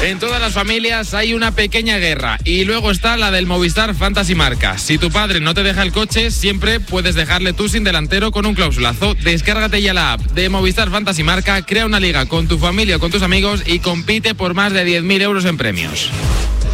En todas las familias hay una pequeña guerra y luego está la del Movistar Fantasy Marca. Si tu padre no te deja el coche, siempre puedes dejarle tú sin delantero con un clausulazo. Descárgate ya la app de Movistar Fantasy Marca, crea una liga con tu familia o con tus amigos y compite por más de 10.000 euros en premios.